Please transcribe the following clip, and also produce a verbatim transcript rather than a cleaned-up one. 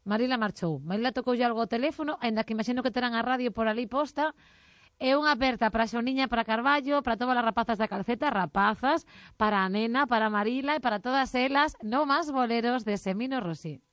Marila marchou. Marila tocoulle algo ao teléfono, ainda que imagino que terán a radio por ali posta. É unha aperta para a Xoniña, para Carballo, para todas as rapazas da calceta, rapazas, para a nena, para Marila e para todas elas, no máis boleros de Semino Rossi.